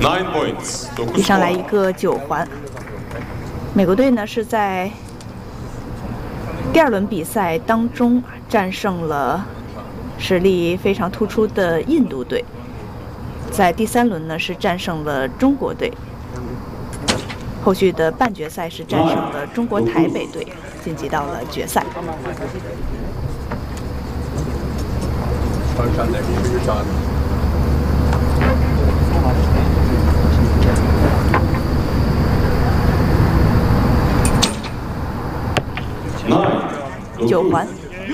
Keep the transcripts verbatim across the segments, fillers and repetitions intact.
Nine points. 一上来一个九环。美国队呢是在第二轮比赛当中战胜了实力非常突出的印度队，在第三轮呢是战胜了中国队，后续的半决赛是战胜了中国台北队，晋级到了决赛。九环。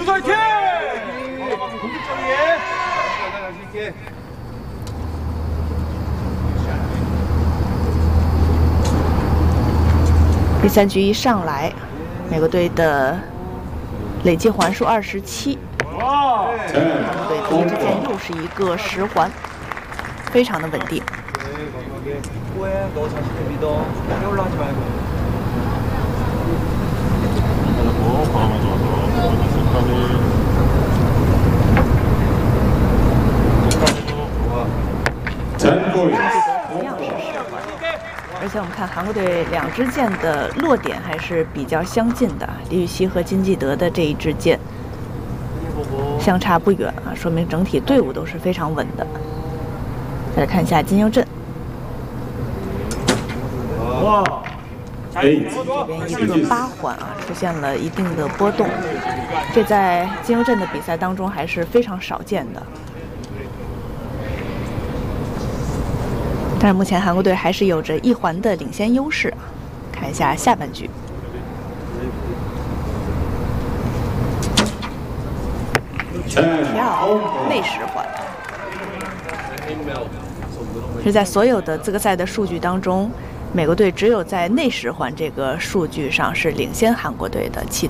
第三局一上来，美国队的累计环数二十七，他们队第一支箭又是一个十环，非常的稳定。同样是十环，而且我们看韩国队两支箭的落点还是比较相近的，李禹锡和金继德的这一支箭相差不远啊，说明整体队伍都是非常稳的。再来看一下金优镇，哇，这边一个八环啊，出现了一定的波动，这在金优镇的比赛当中还是非常少见的。但是目前韩国队还是有着一环的领先优势啊。看一下下半局，跳内十环，是在所有的资格赛的数据当中，美国队只有在内十环这个数据上是领先韩国队的，其